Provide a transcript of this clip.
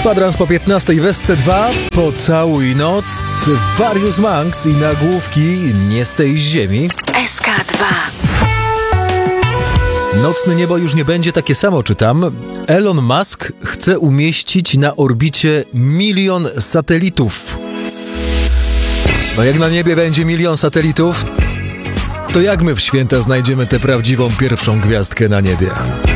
Kwadrans po 15 w SC2, Pocałuj noc, Various Monks i nagłówki Nie z tej ziemi. SK2. Nocne niebo już nie będzie takie samo, czytam. Elon Musk chce umieścić na orbicie 1 000 000 satelitów. No jak na niebie będzie 1 000 000 satelitów, to jak my w święta znajdziemy tę prawdziwą pierwszą gwiazdkę na niebie?